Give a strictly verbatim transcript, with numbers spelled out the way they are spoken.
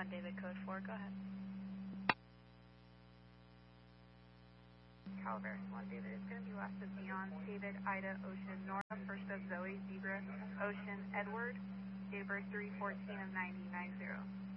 one David, code four, go ahead. Caliber, one David, it's going to be last of Beyond, David, Ida, Ocean, Nora, first of Zoe, Zebra, Ocean, Edward, David three fourteen of ninety, nine zero.